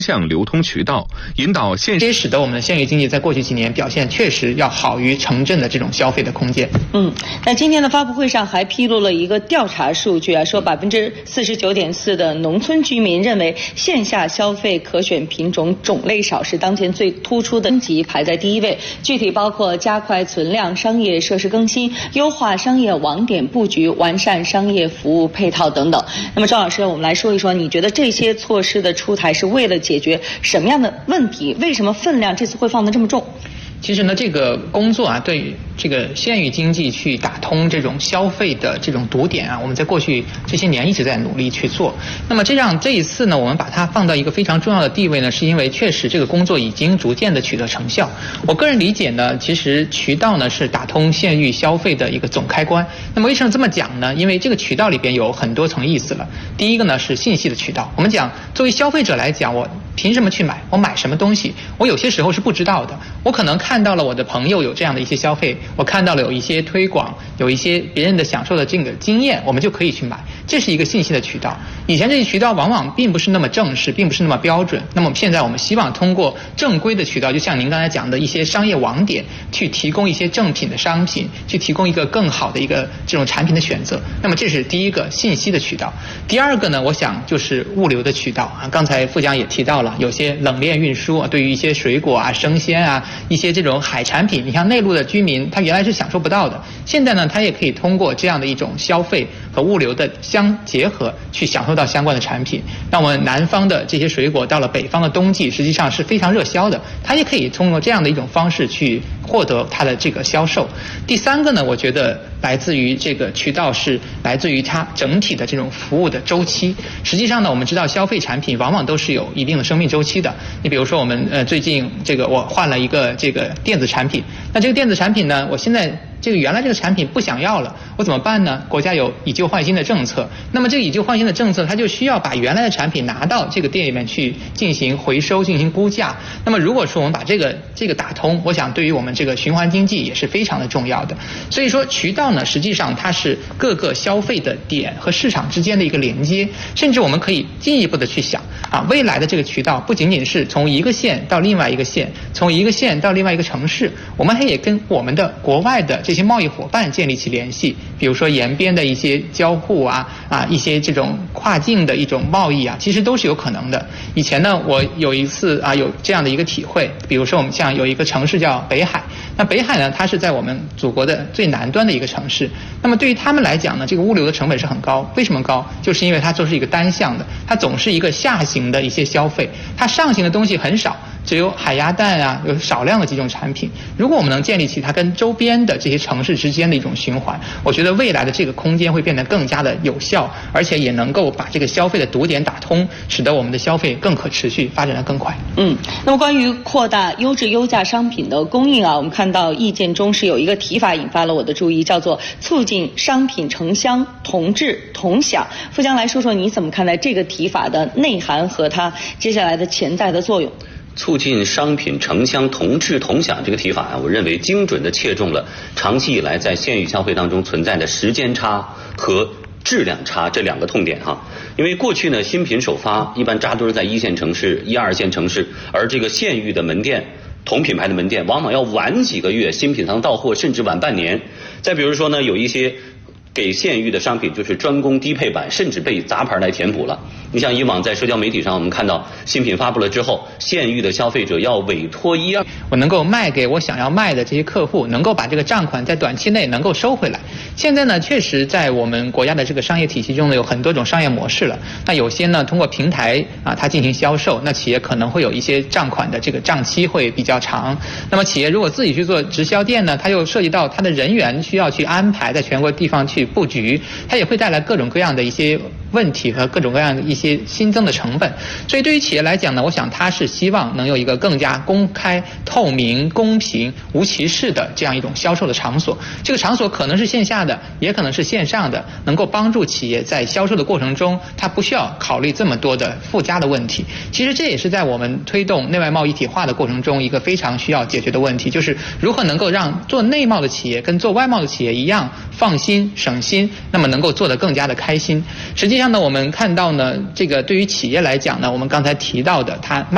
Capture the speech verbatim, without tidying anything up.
向流通渠道，引导现这也使得我们的县域经济在过去几年表现确实要好于城镇的这种消费的空间。 嗯，那今天的发布会上还披露了一个调查数据啊，说百分之四十九点四的农村居民认为线下消费可选品种种类少是当前最突出的升级排在第一位，具体包括加快存量、商业设施更新、优化商业网点布局、完善商业服务配套等等。那么赵老师，我们来说一说，你觉得这些措施的出台是为了解决什么样的问题？为什么分量这次会放得这么重？ 其实呢，这个工作啊，对于这个县域经济去打通这种消费的这种堵点啊，我们在过去这些年一直在努力去做。那么这样这一次呢，我们把它放到一个非常重要的地位呢，是因为确实这个工作已经逐渐的取得成效。我个人理解呢，其实渠道呢是打通县域消费的一个总开关。那么为什么这么讲呢？因为这个渠道里边有很多层意思了。第一个呢是信息的渠道，我们讲作为消费者来讲，我凭什么去买？我买什么东西？我有些时候是不知道的。我可能看到了我的朋友有这样的一些消费，我看到了有一些推广，有一些别人的享受的这个经验，我们就可以去买。这是一个信息的渠道。以前这些渠道往往并不是那么正式，并不是那么标准。那么现在我们希望通过正规的渠道，就像您刚才讲的一些商业网点，去提供一些正品的商品，去提供一个更好的一个这种产品的选择。那么这是第一个信息的渠道。第二个呢，我想就是物流的渠道啊。刚才副讲也提到了，有些冷链运输啊，对于一些水果啊、生鲜啊、一些这种海产品，你像内陆的居民，他原来是享受不到的，现在呢，他也可以通过这样的一种消费和物流的相结合，去享受到相关的产品。让我们南方的这些水果到了北方的冬季，实际上是非常热销的，它也可以通过这样的一种方式去获得它的这个销售。第三个呢，我觉得来自于这个渠道是来自于它整体的这种服务的周期。实际上呢，我们知道消费产品往往都是有一定的生命周期的。你比如说我们呃最近这个我换了一个这个电子产品，那这个电子产品呢，我现在这个原来这个产品不想要了，我怎么办呢？国家有以旧换新的政策，那么这个以旧换新的政策，它就需要把原来的产品拿到这个店里面去进行回收、进行估价。那么如果说我们把这个这个打通，我想对于我们这个循环经济也是非常的重要的。所以说渠道呢，实际上它是各个消费的点和市场之间的一个连接，甚至我们可以进一步的去想啊，未来的这个渠道不仅仅是从一个县到另外一个县，从一个县到另外一个城市，我们还也跟我们的国外的这些贸易伙伴建立起联系，比如说沿边的一些交互啊啊一些这种跨境的一种贸易啊，其实都是有可能的。以前呢，我有一次啊有这样的一个体会，比如说我们像有一个城市叫北海，那北海呢，它是在我们祖国的最南端的一个城市。那么对于他们来讲呢，这个物流的成本是很高。为什么高？就是因为它就是一个单向的，它总是一个下行的一些消费，它上行的东西很少，只有海鸭蛋啊，有少量的几种产品。如果我们能建立起它跟周边的这些城市之间的一种循环，我觉得未来的这个空间会变得更加的有效，而且也能够把这个消费的堵点打通，使得我们的消费更可持续，发展得更快。 嗯，那么关于扩大优质优价商品的供应啊，我们看到意见中是有一个提法引发了我的注意，叫做促进商品城乡同质同享。富江来说说你怎么看待这个提法的内涵和它接下来的潜在的作用？ 促进商品城乡同质同享这个提法啊，我认为精准地切中了长期以来在县域消费当中存在的时间差和质量差这两个痛点哈。因为过去呢，新品首发一般扎堆在一线城市、一二线城市，而这个县域的门店，同品牌的门店往往要晚几个月，新品才能到货，甚至晚半年。再比如说呢，有一些给县域的商品就是专攻低配版，甚至被杂牌来填补了。你像以往在社交媒体上，我们看到新品发布了之后，县域的消费者要委托一二， 我能够卖给我想要卖的这些客户，能够把这个账款在短期内能够收回来。现在呢，确实在我们国家的这个商业体系中呢，有很多种商业模式了。那有些呢，通过平台啊，它进行销售，那企业可能会有一些账款的这个账期会比较长。那么企业如果自己去做直销店呢，它又涉及到它的人员需要去安排在全国地方去布局，它也会带来各种各样的一些问题和各种各样的一些新增的成本。所以对于企业来讲呢，我想它是希望能有一个更加公开、透明、公平、无歧视的这样一种销售的场所。这个场所可能是线下的，也可能是线上的，能够帮助企业在销售的过程中，它不需要考虑这么多的附加的问题。其实这也是在我们推动内外贸一体化的过程中一个非常需要解决的问题，就是如何能够让做内贸的企业跟做外贸的企业一样放心省心，那么能够做得更加的开心。实际上呢，我们看到呢，这个对于企业来讲呢，我们刚才提到的它卖